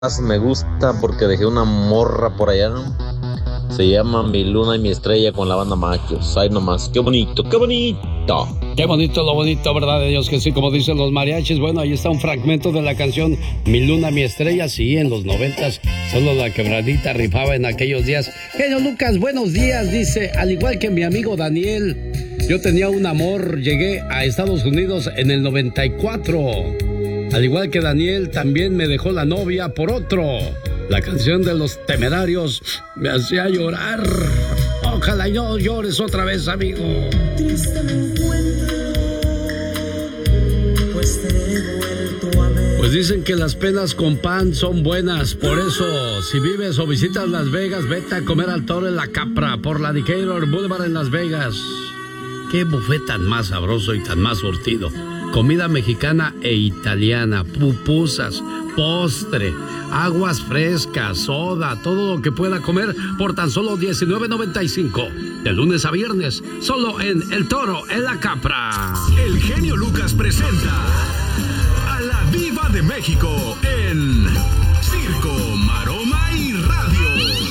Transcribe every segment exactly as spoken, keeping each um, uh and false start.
Me gusta porque dejé una morra por allá, ¿no? Se llama Mi Luna y Mi Estrella con la banda Machos. Ay, nomás, qué bonito, qué bonito. Qué bonito, lo bonito, ¿verdad de Dios que sí? Como dicen los mariachis. Bueno, ahí está un fragmento de la canción Mi Luna, Mi Estrella. Sí, en los noventas, solo la Quebradita rifaba en aquellos días. Genio Lucas, buenos días, dice. Al igual que mi amigo Daniel, yo tenía un amor, llegué a Estados Unidos en el noventa y cuatro. Al igual que Daniel, también me dejó la novia por otro. La canción de Los Temerarios me hacía llorar. Ojalá no llores otra vez, amigo. Triste me encuentro, pues te he vuelto a ver. Pues dicen que las penas con pan son buenas. Por eso, si vives o visitas Las Vegas, vete a comer al Toro en La Capra por la Decatur Boulevard en Las Vegas. Qué buffet tan más sabroso y tan más surtido. Comida mexicana e italiana, pupusas, postre, aguas frescas, soda, todo lo que pueda comer por tan solo diecinueve noventa y cinco. De lunes a viernes, solo en El Toro, en La Capra. El genio Lucas presenta a la Diva de México en Circo, Maroma y Radio.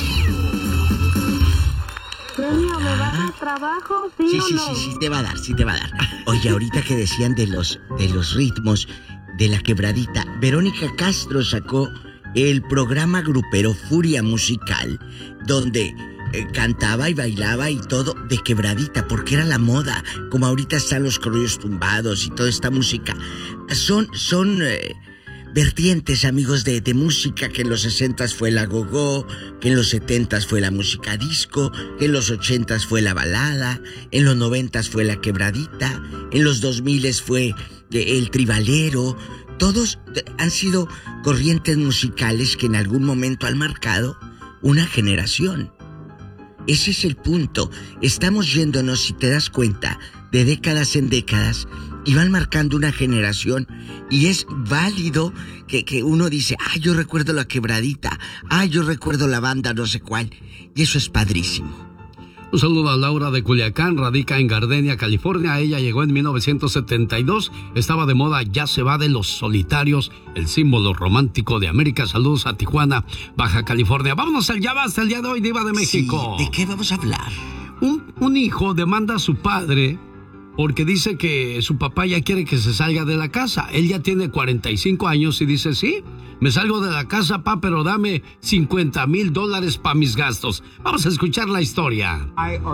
Genio, ¿me va a dar trabajo? ¿Sí, sí, o sí, no? sí, sí, te va a dar, sí te va a dar. Oye, ahorita que decían de los, de los ritmos de la quebradita, Verónica Castro sacó el programa grupero Furia Musical, donde eh, cantaba y bailaba y todo de quebradita, porque era la moda, como ahorita están los corridos tumbados y toda esta música. Son, son... Eh, vertientes, amigos, de, de música, que en los sesentas fue la gogó, que en los setentas fue la música disco, que en los ochentas fue la balada, en los noventas fue la quebradita, en los dos miles fue el tribalero. Todos han sido corrientes musicales que en algún momento han marcado una generación. Ese es el punto. Estamos yéndonos, si te das cuenta, de décadas en décadas, y van marcando una generación, y es válido que, que uno dice, ah, yo recuerdo la quebradita, ah, yo recuerdo la banda no sé cuál, y eso es padrísimo. Un saludo a Laura de Culiacán, radica en Gardenia, California. Ella llegó en mil novecientos setenta y dos, estaba de moda Ya se va de los solitarios, el símbolo romántico de América. Saludos a Tijuana, Baja California. Vámonos al Ya Basta el día de hoy, Diva de México. Sí, ¿de qué vamos a hablar? Un, un hijo demanda a su padre porque dice que su papá ya quiere que se salga de la casa. Él ya tiene cuarenta y cinco años y dice, sí, me salgo de la casa, pa, pero dame cincuenta mil dólares para mis gastos. Vamos a escuchar la historia.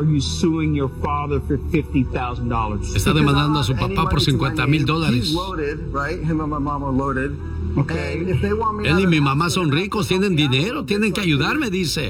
Está demandando a su papá por cincuenta mil dólares. Él y mi mamá son ricos, tienen dinero, tienen que ayudarme, dice.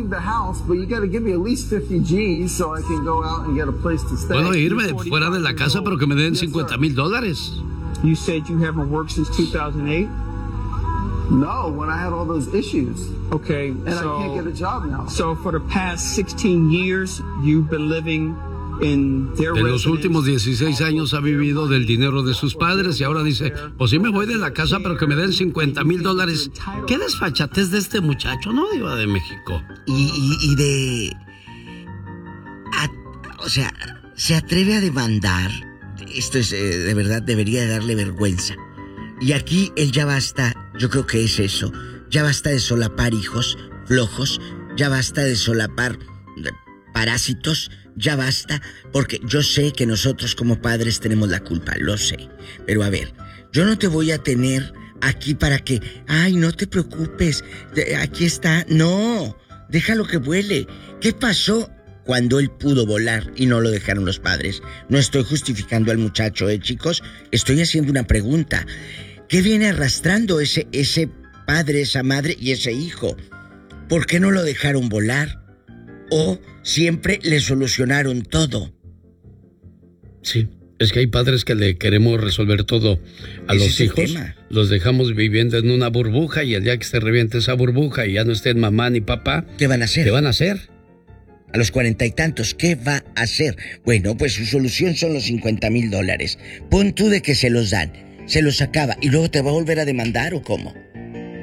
Puedo irme fuera de la casa, pero que me den cincuenta mil dólares. You said you haven't worked since two thousand eight? No, when I had all those issues. Okay, and so, I can't get a job now. So for the past sixteen years, you've been living in their De los últimos dieciséis años ha vivido del dinero de sus padres y ahora dice, pues sí me voy de la casa, pero que me den cincuenta mil dólares. ¿Qué desfachatez de este muchacho, no, Diva de México? Y, y, y de... A, o sea, se atreve a demandar. Esto es, eh, de verdad, debería darle vergüenza. Y aquí el ya basta, yo creo que es eso. Ya basta de solapar hijos flojos, ya basta de solapar parásitos, ya basta, porque yo sé que nosotros como padres tenemos la culpa, lo sé. Pero a ver, yo no te voy a tener aquí para que, ay, no te preocupes, aquí está. No, déjalo que vuele. ¿Qué pasó cuando él pudo volar y no lo dejaron los padres? No estoy justificando al muchacho, ¿eh, chicos? Estoy haciendo una pregunta. ¿Qué viene arrastrando ese, ese padre, esa madre y ese hijo? ¿Por qué no lo dejaron volar? ¿O siempre le solucionaron todo? Sí, es que hay padres que le queremos resolver todo a los hijos. Los dejamos viviendo en una burbuja y el día que se reviente esa burbuja y ya no estén mamá ni papá, ¿qué van a hacer? ¿Qué van a hacer? A los cuarenta y tantos, ¿qué va a hacer? Bueno, pues su solución son los cincuenta mil dólares. Pon tú de que se los dan, se los acaba y luego te va a volver a demandar, ¿o cómo?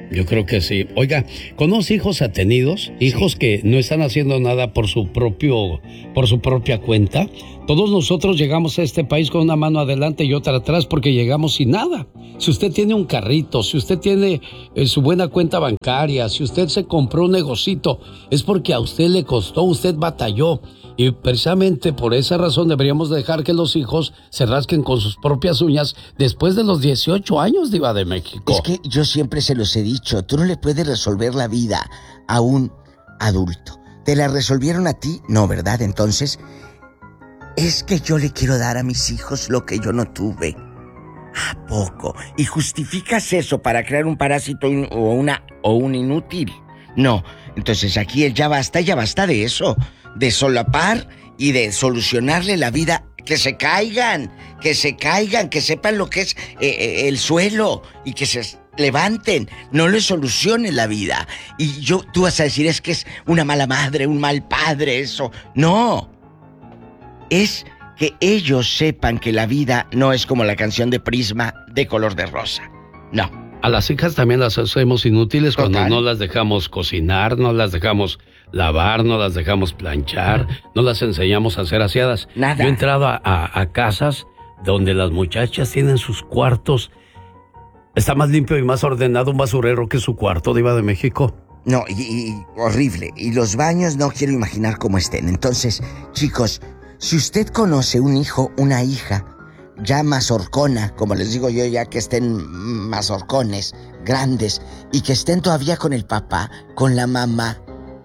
Yo creo que sí. Oiga, ¿conoce hijos atenidos? Hijos que no están haciendo nada por su propio, por su propia cuenta. Todos nosotros llegamos a este país con una mano adelante y otra atrás porque llegamos sin nada. Si usted tiene un carrito, si usted tiene eh, su buena cuenta bancaria, si usted se compró un negocito, es porque a usted le costó, usted batalló. Y precisamente por esa razón deberíamos dejar que los hijos se rasquen con sus propias uñas después de los dieciocho años, Diva de México. Es que yo siempre se los he dicho, tú no le puedes resolver la vida a un adulto. ¿Te la resolvieron a ti? No, ¿verdad? Entonces, es que yo le quiero dar a mis hijos lo que yo no tuve. ¿A poco? ¿Y justificas eso para crear un parásito o una o un inútil? No. Entonces aquí el ya basta, ya basta de eso. De solapar y de solucionarle la vida. Que se caigan, que se caigan, que sepan lo que es eh, el suelo y que se levanten. No les solucionen la vida. Y yo, tú vas a decir, es que es una mala madre, un mal padre, eso. No. Es que ellos sepan que la vida no es como la canción de Prisma de color de rosa. No. A las hijas también las hacemos inútiles Total. Cuando no las dejamos cocinar, no las dejamos lavar, no las dejamos planchar, no las enseñamos a ser aseadas. Nada. Yo he entrado a, a, a casas donde las muchachas tienen sus cuartos. Está más limpio y más ordenado un basurero que su cuarto, Diva de México. No, y, y horrible. Y los baños no quiero imaginar cómo estén. Entonces, chicos, si usted conoce un hijo, una hija ya mazorcona, como les digo yo, ya que estén mazorcones, grandes, y que estén todavía con el papá, con la mamá,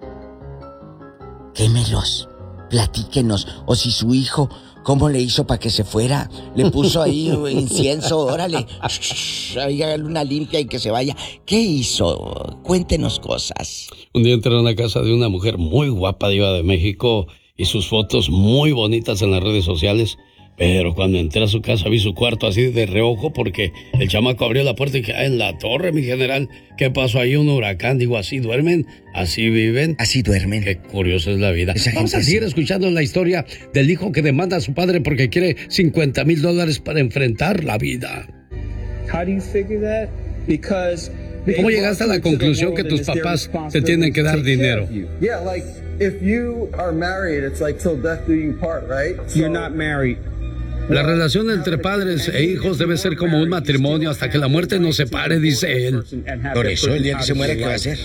quémelos, platíquenos. O si su hijo, ¿cómo le hizo para que se fuera? Le puso ahí incienso, órale, ahí hágale una limpia y que se vaya. ¿Qué hizo? Cuéntenos cosas. Un día entré a una casa de una mujer muy guapa, Diva de México, y sus fotos muy bonitas en las redes sociales. Pero cuando entré a su casa vi su cuarto así de reojo porque el chamaco abrió la puerta y dije, ah, en la torre, mi general, ¿qué pasó ahí? Un huracán. Digo, ¿así duermen? ¿Así viven? Así duermen. Qué curiosa es la vida. Esa Vamos a gente seguir sí. escuchando la historia del hijo que demanda a su padre porque quiere cincuenta mil dólares para enfrentar la vida. How do you figure that? Because ¿Cómo llegaste a la conclusión que tus papás te tienen que dar dinero? Yeah, like if you are married, it's like till death do you part, right? you're not married. La relación entre padres e hijos debe ser como un matrimonio hasta que la muerte nos separe, dice él. Por eso, el día que se muere, ¿qué va a hacer?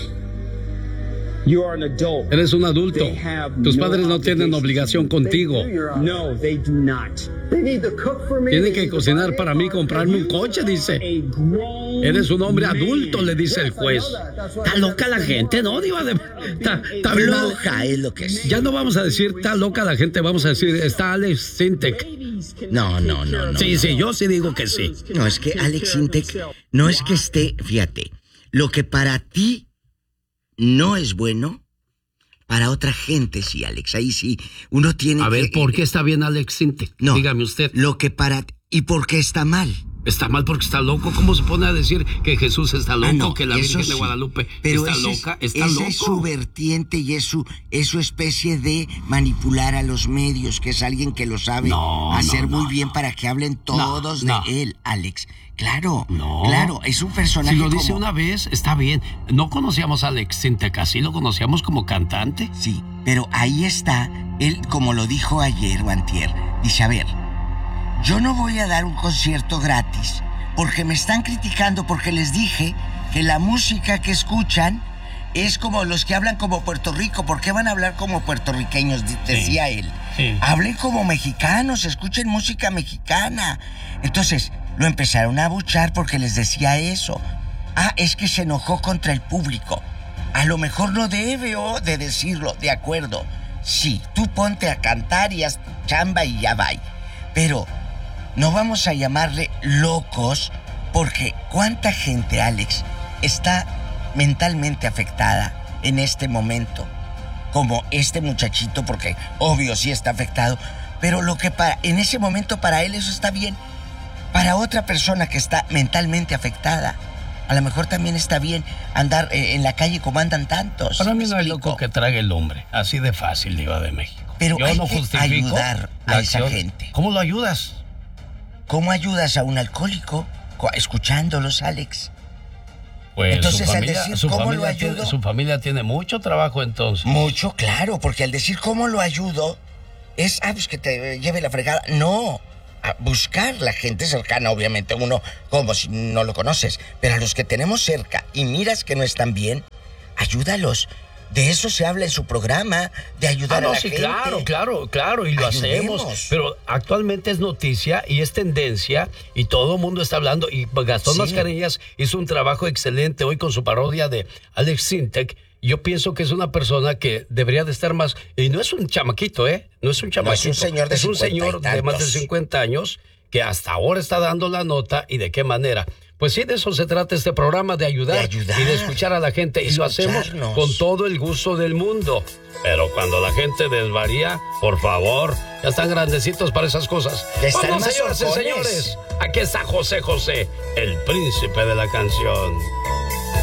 You are an adult. Eres un adulto. They have Tus no padres no tienen obligación contigo. No, they do not. They need to cook for me. Tienen que cocinar para mí, comprarme un coche, dice. A grown Eres un hombre man. adulto, le dice el juez. Está loca la gente, ¿no? Diva de... Está, está mal. Floja es lo que es. Ya no vamos a decir está loca la gente, vamos a decir está Alex Sintek. No, no, no, no. Sí, sí, yo sí digo que sí. No, es que Alex Sintek no es que esté, fíjate, lo que para ti no es bueno, para otra gente sí, Alex. Ahí sí, uno tiene A que... ver, ¿por qué está bien Alex Sintek? No, Dígame usted. Lo que para... ¿Y por qué está mal? Está mal porque está loco. ¿Cómo se pone a decir que Jesús está loco, Ah, no, que la eso Virgen sí. de Guadalupe Pero está ese es- loca? Está esa loco. es su vertiente y es su, es su especie de manipular a los medios, que es alguien que lo sabe No, hacer no, muy no, bien no. para que hablen todos No, no. de él, Alex. Claro, No. claro, es un personaje Si lo dice como- una vez, está bien. No conocíamos a Alex Sintek así, lo conocíamos como cantante. Sí, pero ahí está, él como lo dijo ayer o antier, dice, a ver, yo no voy a dar un concierto gratis porque me están criticando porque les dije que la música que escuchan es como los que hablan como Puerto Rico. ¿Por qué van a hablar como puertorriqueños? De- Decía él. sí. Hablen como mexicanos, escuchen música mexicana. Entonces, lo empezaron a abuchar porque les decía eso. Ah, es que se enojó contra el público. A lo mejor no debe o de decirlo, de acuerdo. Sí, tú ponte a cantar y haz chamba y ya va. Pero no vamos a llamarle locos porque ¿cuánta gente, Alex, está mentalmente afectada en este momento? Como este muchachito, porque obvio sí está afectado, pero lo que para, en ese momento para él eso está bien. Para otra persona que está mentalmente afectada, a lo mejor también está bien andar eh, en la calle como andan tantos. Para mí no hay ¿Explico? loco que trague el hombre. Así de fácil, Diva de México. Pero Yo hay no que justifico ayudar a la esa acción. gente. ¿Cómo lo ayudas? ¿Cómo ayudas a un alcohólico? Co- Escuchándolos, Alex. Pues entonces, su familia, al decir su cómo familia lo ayudo... Tiene, su familia tiene mucho trabajo entonces. Mucho, claro, porque al decir cómo lo ayudo, es, ah, pues que te lleve la fregada. No, a buscar la gente cercana, obviamente uno, como si no lo conoces, pero a los que tenemos cerca y miras que no están bien, ayúdalos. De eso se habla en su programa, de ayudar ah, no, a la sí, gente. Claro, claro, claro, y lo Ayudemos. hacemos. Pero actualmente es noticia y es tendencia y todo el mundo está hablando. Y Gastón Sí. Mascareñas hizo un trabajo excelente hoy con su parodia de Alex Sintek. Yo pienso que es una persona que debería de estar más... Y no es un chamaquito, ¿eh? No es un chamaquito. No es un señor de Es un cincuenta y señor de más de tantos. cincuenta años que hasta ahora está dando la nota y de qué manera. Pues sí, de eso se trata este programa, de ayudar, De ayudar. y de escuchar a la gente. Y lo hacemos Escucharnos. con todo el gusto del mundo. Pero cuando la gente desvaría, por favor, ya están grandecitos para esas cosas. Ya están Vamos, más señoras y horcones. señores, aquí está José José, el príncipe de la canción.